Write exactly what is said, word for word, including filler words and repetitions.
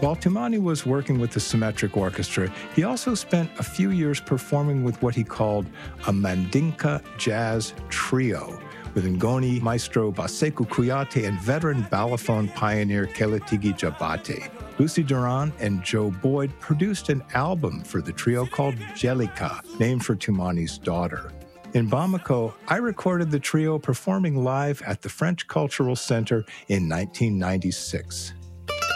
While Toumani was working with the Symmetric Orchestra, he also spent a few years performing with what he called a Mandinka Jazz Trio, with Ngoni maestro Baseku Kuyate and veteran balafon pioneer Keletigi Jabate. Lucy Duran and Joe Boyd produced an album for the trio called Jelika, named for Toumani's daughter. In Bamako, I recorded the trio performing live at the French Cultural Center in nineteen ninety-six.